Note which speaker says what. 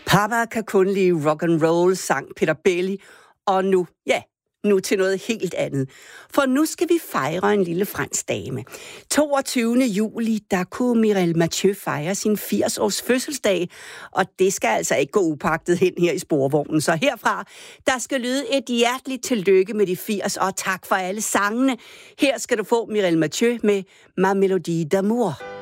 Speaker 1: Papa kan kun lide rock and roll, sang Peter Belli, og nu til noget helt andet. For nu skal vi fejre en lille fransk dame. 22. juli, der kunne Mireille Mathieu fejre sin 80-års fødselsdag, og det skal altså ikke gå upagtet hen her i sporvognen. Så herfra, der skal lyde et hjerteligt tillykke med de 80, og tak for alle sangene. Her skal du få Mireille Mathieu med Ma Melodie d'amour.